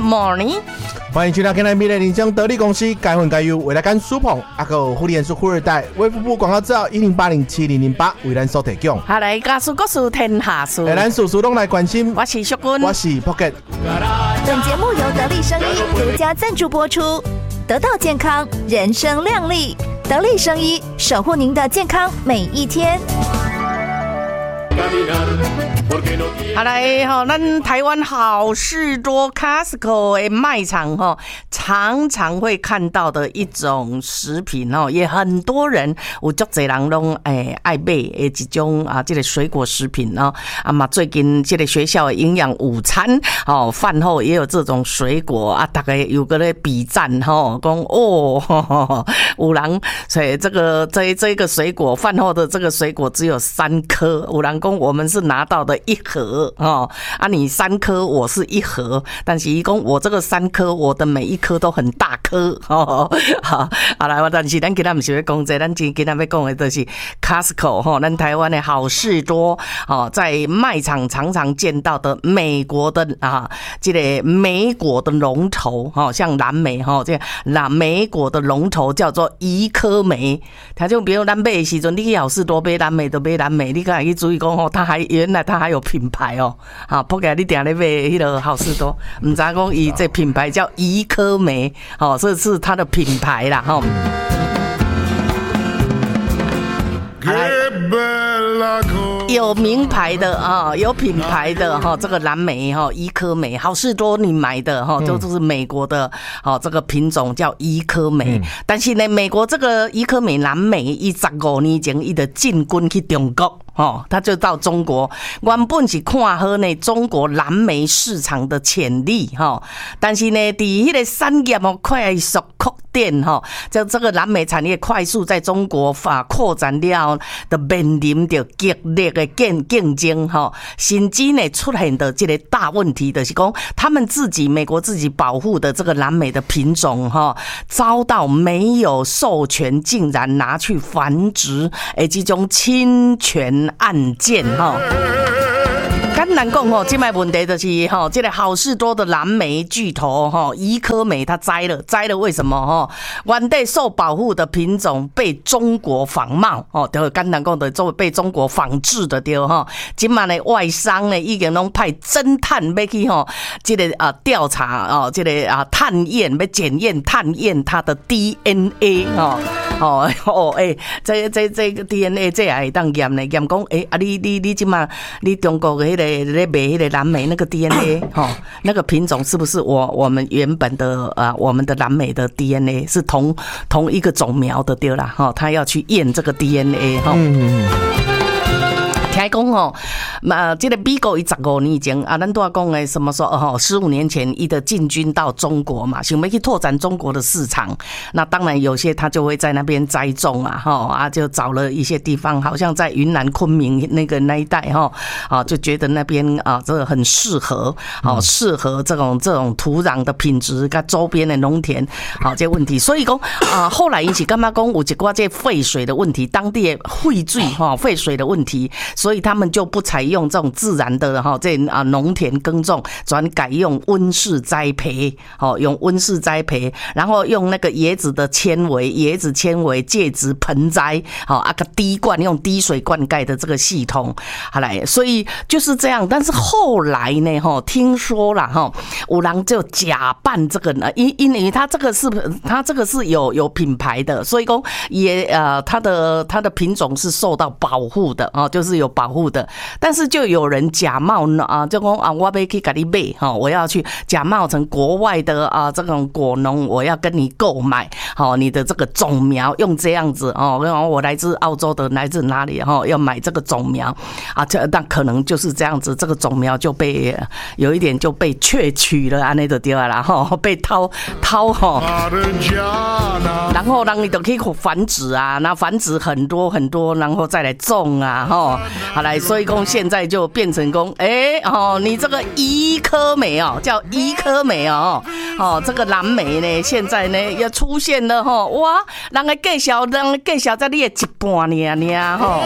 morning。 欢迎收听今天米类林江得力公司该混该优未来干苏鹏阿个互联数富二代卫福部广告资料10807008为咱所提供。 好来，家事国事天下事， 咱事事拢来关心。 我是淑君， 我是 Pocket。 本节目由得力生医独家赞助播出。得到健康，人生亮丽。得力生医，守护您的健康每一天。 好来哈，咱台湾好事多 Costco 的卖场哈，常常会看到的一种食品哦，也很多人有足侪人拢爱买的一种这个水果食品哦。嘛最近这个学校的营养午餐哦，饭后也有这种水果啊，大概有个咧比赞哈，讲哦，有人所以这个水果饭后的这个水果只有3颗，有人讲我们是拿到的1盒。哦，你3颗，我是1盒，但是伊讲我这个3颗，我的每一颗都很大颗哦。好来，但是咱今天不是要讲这，咱今天要讲的就是 Costco 哈，咱台湾的好事多哦，在卖场常常见到的美国的这个莓果的龙头哈，像蓝莓哈，这莓果的龙头叫做怡科莓。他就比如咱买的时阵，你去好事多买蓝莓就买蓝莓，你可以注意讲哦，原来它还有品牌哦，不过你定咧买迄个好事多，唔知讲伊这品牌叫怡科莓，哦，这是它的品牌啦，哈。有名牌的有品牌的这个蓝莓怡科莓，好事多你买的就是美国的这个品种叫怡科莓，但是呢，美国这个怡科莓蓝莓15年前伊就进军去中国。他就到中国，原本是看好呢中国蓝莓市场的潜力但是呢，伫迄个产业快速扩展这个蓝莓产业快速在中国扩展了，就面临着激烈的竞争甚至呢出现的这个大问题就是讲，他们美国自己保护的这个蓝莓的品种遭到没有授权，竟然拿去繁殖，这种侵权案件简单讲现在问题就是这个好事多的蓝莓巨头怡科莓它摘了为什么原地受保护的品种被中国仿冒就简单讲的被中国仿制的对今嘛呢外商呢已经拢派侦探要去这个调查这个探验要检验探验它的 DNA 这个 DNA 这也会当验呢验讲你今嘛你中国的在卖迄个蓝莓那个 DNA 那个品种是不是我们原本的我们的蓝莓的 DNA 是同一个种苗的对啦他要去验这个 DNA 听讲这个美国15年前咱都要讲的什么说15年前伊的进军到中国嘛，想要去拓展中国的市场，那当然有些他就会在那边栽种就找了一些地方，好像在云南昆明那一带就觉得那边这个很适合这种土壤的品质跟周边的农田这问题，所以讲后来因是干嘛讲有一寡这废水的问题，当地的废水的问题。所以他们就不采用这种自然的这农田耕种，转改用温室栽培用温室栽培，然后用那个椰子纤维介质盆栽个滴灌用滴水灌溉的这个系统好来，所以就是这样。但是后来呢听说啦有人就假扮这个呢，因为他这个是有品牌的，所以说也它的品种是受到保护的就是有保护的，但是就有人假冒就说我要去给你买我要去假冒成国外的这种果农，我要跟你购买你的这个种苗，用这样子我来自澳洲的，来自哪里要买这个种苗但可能就是这样子，这个种苗就被有一点就被窃取了那就对了啦被掏然后让你都可以繁殖那繁殖很多很多，然后再来种好来，所以讲现在就变成讲你这个怡科莓叫怡科莓这个蓝莓呢现在呢也出现了哇，人的介绍在你的一半而已